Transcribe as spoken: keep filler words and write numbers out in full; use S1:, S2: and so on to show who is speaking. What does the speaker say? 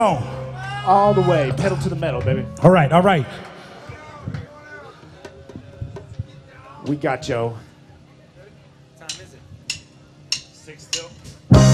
S1: All the way, pedal to the metal, baby.
S2: All right, all right.
S1: We got Joe.
S3: What time is it?
S1: Six still.